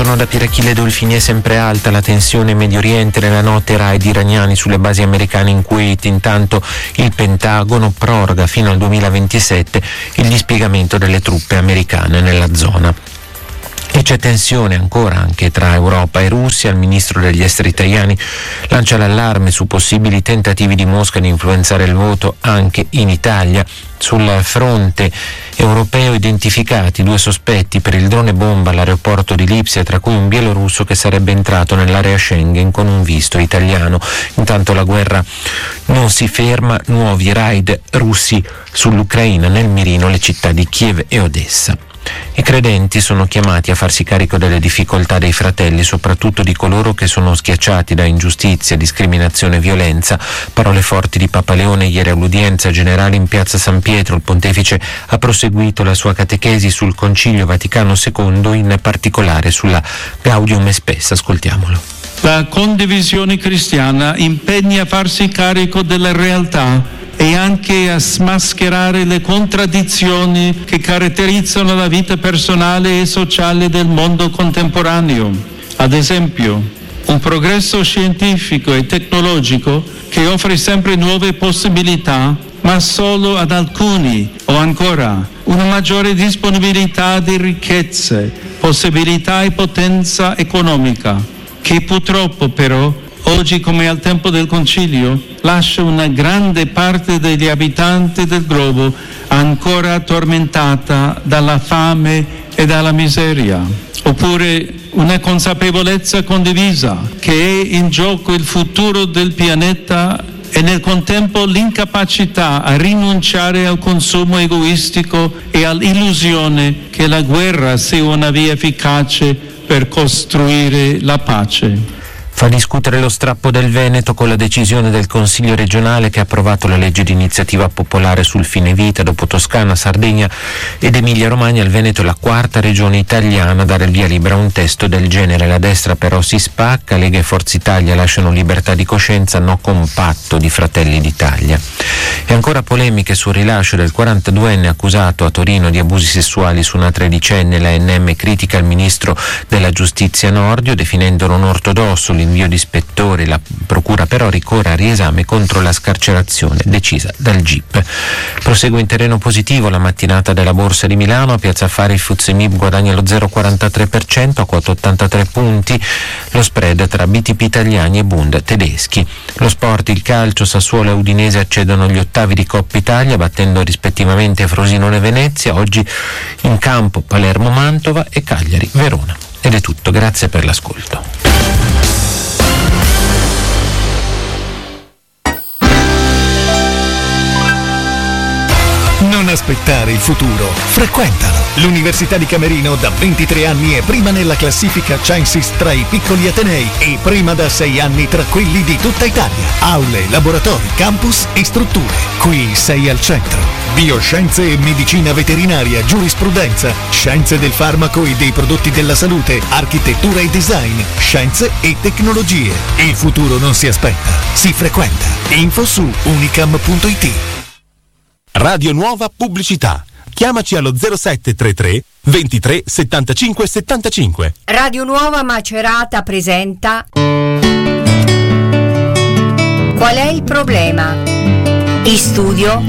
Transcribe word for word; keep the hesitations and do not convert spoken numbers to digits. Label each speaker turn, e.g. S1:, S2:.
S1: Buongiorno da Pirachille Dolfini. È sempre alta la tensione in Medio Oriente. Nella notte raid iraniani sulle basi americane in Kuwait. Intanto il Pentagono proroga fino al duemilaventisette il dispiegamento delle truppe americane nella zona. E c'è tensione ancora anche tra Europa e Russia. Il ministro degli esteri italiani lancia l'allarme su possibili tentativi di Mosca di influenzare il voto anche in Italia. Sul fronte europeo identificati due sospetti per il drone bomba all'aeroporto di Lipsia, tra cui un bielorusso che sarebbe entrato nell'area Schengen con un visto italiano. Intanto la guerra non si ferma, nuovi raid russi sull'Ucraina, nel mirino le città di Kiev e Odessa. I credenti sono chiamati a farsi carico delle difficoltà dei fratelli, soprattutto di coloro che sono schiacciati da ingiustizia, discriminazione e violenza. Parole forti di Papa Leone ieri all'udienza generale in piazza San Pietro. Il pontefice ha proseguito la sua catechesi sul Concilio Vaticano secondo, in particolare sulla Gaudium Spes. Ascoltiamolo.
S2: La condivisione cristiana impegna a farsi carico della realtà e anche a smascherare le contraddizioni che caratterizzano la vita personale e sociale del mondo contemporaneo. Ad esempio, un progresso scientifico e tecnologico che offre sempre nuove possibilità, ma solo ad alcuni, o ancora una maggiore disponibilità di ricchezze, possibilità e potenza economica, che purtroppo però oggi, come al tempo del Concilio, lascia una grande parte degli abitanti del globo ancora tormentata dalla fame e dalla miseria. Oppure una consapevolezza condivisa che è in gioco il futuro del pianeta e nel contempo l'incapacità a rinunciare al consumo egoistico e all'illusione che la guerra sia una via efficace per costruire la pace.
S1: Fa discutere lo strappo del Veneto con la decisione del Consiglio regionale che ha approvato la legge di iniziativa popolare sul fine vita. Dopo Toscana, Sardegna ed Emilia-Romagna, il Veneto è la quarta regione italiana a dare il via libera a un testo del genere. La destra però si spacca, Lega e Forza Italia lasciano libertà di coscienza, no compatto di Fratelli d'Italia. E ancora polemiche sul rilascio del quarantaduenne accusato a Torino di abusi sessuali su una tredicenne. La A N M critica il ministro della giustizia Nordio definendolo un ortodosso l'invio di ispettori. La procura però ricorre a riesame contro la scarcerazione decisa dal G I P. Prosegue in terreno positivo la mattinata della Borsa di Milano. A Piazza Affari il F T S E M I B guadagna lo zero virgola quarantatré per cento a quattrocentottantatré punti. Lo spread tra B T P italiani e Bund tedeschi. Lo sport, il calcio, Sassuolo e Udinese accedono agli ottavi di Coppa Italia battendo rispettivamente Frosinone e Venezia. Oggi in campo Palermo-Mantova e Cagliari-Verona. Ed è tutto, grazie per l'ascolto.
S3: Non aspettare il futuro, frequentalo. L'Università di Camerino da ventitré anni è prima nella classifica Censis tra i piccoli atenei e prima da sei anni tra quelli di tutta Italia. Aule, laboratori, campus e strutture. Qui sei al centro. Bioscienze e medicina veterinaria, giurisprudenza, scienze del farmaco e dei prodotti della salute, architettura e design, scienze e tecnologie. Il futuro non si aspetta, si frequenta. Info su unicam punto it.
S4: Radio Nuova Pubblicità. Chiamaci allo zero sette tre tre ventitré settantacinque settantacinque.
S5: Radio Nuova Macerata presenta Qual è il problema? In studio